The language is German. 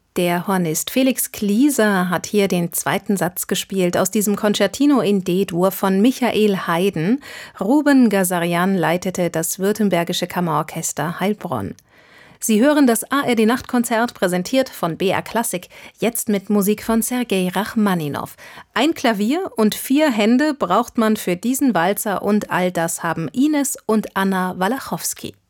Der Hornist Felix Klieser hat hier den zweiten Satz gespielt aus diesem Concertino in D-Dur von Michael Haydn. Ruben Gazarian leitete das Württembergische Kammerorchester Heilbronn. Sie hören das ARD-Nachtkonzert, präsentiert von BR Klassik, jetzt mit Musik von Sergei Rachmaninow. Ein Klavier und 4 Hände braucht man für diesen Walzer und all das haben Ines und Anna Walachowski.